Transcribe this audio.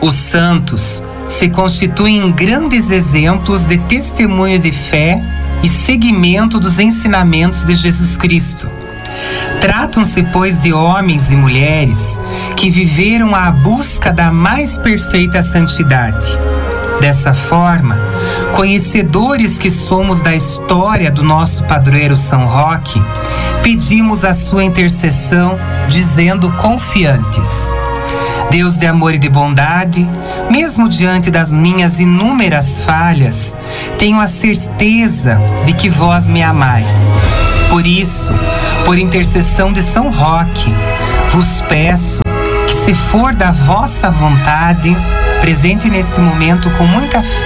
Os santos se constituem grandes exemplos de testemunho de fé e seguimento dos ensinamentos de Jesus Cristo. Tratam-se, pois, de homens e mulheres que viveram à busca da mais perfeita santidade. Dessa forma, conhecedores que somos da história do nosso padroeiro São Roque, pedimos a sua intercessão, dizendo confiantes: Deus de amor e de bondade, mesmo diante das minhas inúmeras falhas, tenho a certeza de que vós me amais. Por isso, por intercessão de São Roque, vos peço que, se for da vossa vontade, presente neste momento com muita fé